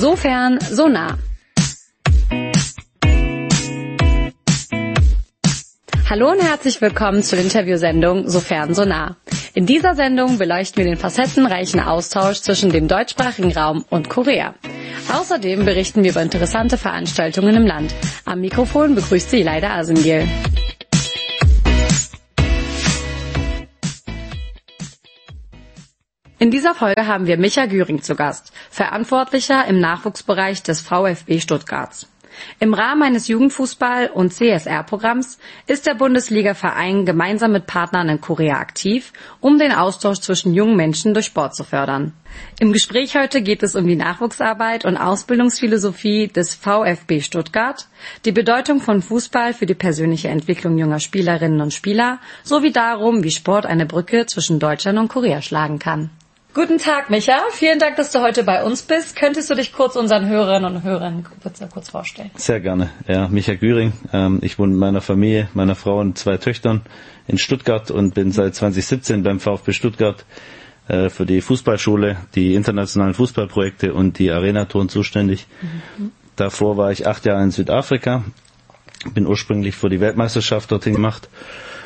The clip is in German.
So fern, so nah. Hallo und herzlich willkommen zur Interviewsendung So fern, so nah. In dieser Sendung beleuchten wir den facettenreichen Austausch zwischen dem deutschsprachigen Raum und Korea. Außerdem berichten wir über interessante Veranstaltungen im Land. Am Mikrofon begrüßt Sie Leila Asengil. In dieser Folge haben wir Micha Güring zu Gast, Verantwortlicher im Nachwuchsbereich des VfB Stuttgarts. Im Rahmen eines Jugendfußball- und CSR-Programms ist der Bundesliga-Verein gemeinsam mit Partnern in Korea aktiv, um den Austausch zwischen jungen Menschen durch Sport zu fördern. Im Gespräch heute geht es um die Nachwuchsarbeit und Ausbildungsphilosophie des VfB Stuttgart, die Bedeutung von Fußball für die persönliche Entwicklung junger Spielerinnen und Spieler sowie darum, wie Sport eine Brücke zwischen Deutschland und Korea schlagen kann. Guten Tag, Micha. Vielen Dank, dass du heute bei uns bist. Könntest du dich kurz unseren Hörerinnen und Hörern kurz vorstellen? Sehr gerne. Ja, Micha Güring. Ich wohne mit meiner Familie, meiner Frau und 2 Töchtern in Stuttgart und bin seit 2017 beim VfB Stuttgart für die Fußballschule, die internationalen Fußballprojekte und die Arena-Touren zuständig. Davor war ich 8 Jahre in Südafrika, bin ursprünglich für die Weltmeisterschaft dorthin gemacht